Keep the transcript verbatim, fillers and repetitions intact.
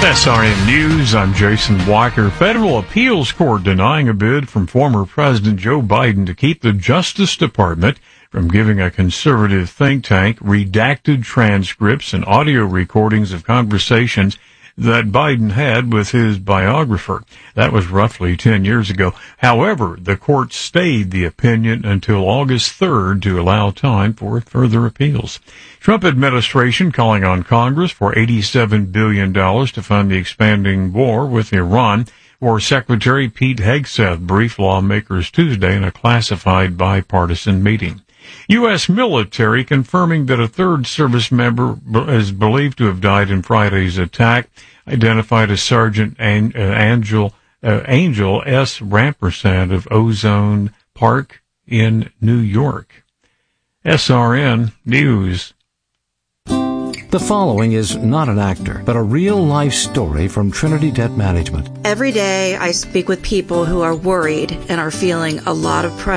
S R N News, I'm Jason Blacker. Federal appeals court denying a bid from former President Joe Biden to keep the Justice Department from giving a conservative think tank redacted transcripts and audio recordings of conversations that Biden had with his biographer. That was roughly ten years ago. However, the court stayed the opinion until August third to allow time for further appeals. Trump administration calling on Congress for eighty-seven billion dollars to fund the expanding war with Iran. War Secretary Pete Hegseth briefed lawmakers Tuesday in a classified bipartisan meeting. U S military confirming that a third service member is believed to have died in Friday's attack, identified as Sergeant An- uh, Angel, uh, Angel S. Rampersad of Ozone Park in New York. S R N News. The following is not an actor, but a real-life story from Trinity Debt Management. Every day I speak with people who are worried and are feeling a lot of pressure